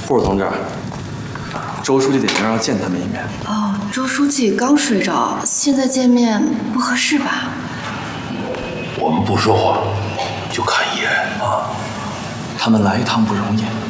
护士同志，周书记点名要见他们一面。 哦，周书记刚睡着，现在见面不合适吧？ 我们不说话，就看一眼啊。 他们来一趟不容易。